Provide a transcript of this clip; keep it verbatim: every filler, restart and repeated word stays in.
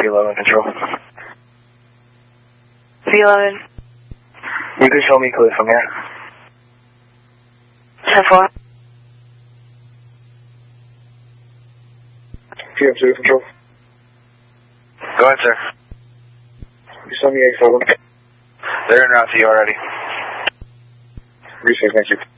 V eleven control. V eleven. You can show me clear from here. ten four. P M two control. Go ahead, sir. You show me eight seven. They're en route to you already. Appreciate it, thank you.